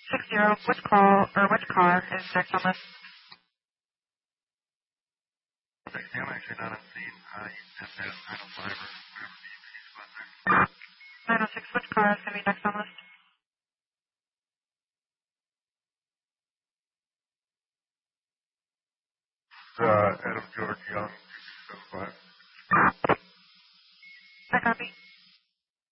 Which call or which car is next on list? I'm actually not on scene. You have to have 905 or whatever the spot there. 906, which car is going to be next on list? Adam George Young, 265. I copy.